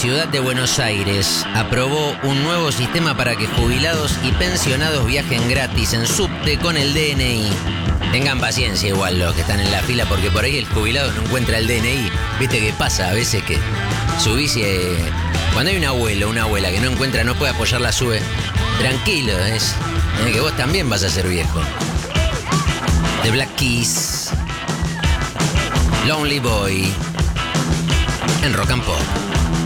ciudad de Buenos Aires aprobó un nuevo sistema para que jubilados y pensionados viajen gratis en subte con el DNI. Tengan paciencia igual los que están en la fila, porque por ahí el jubilado no encuentra el DNI. Viste que pasa a veces que subís y cuando hay un abuelo o una abuela que no encuentra, no puede apoyar la sube. Tranquilo, es que vos también vas a ser viejo. The Black Keys, Lonely Boy, en Rock and Pop.